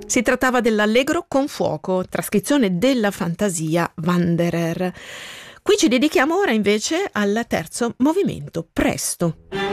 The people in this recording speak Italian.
Si trattava dell'Allegro con fuoco, trascrizione della fantasia Wanderer. Qui ci dedichiamo ora invece al terzo movimento, Presto.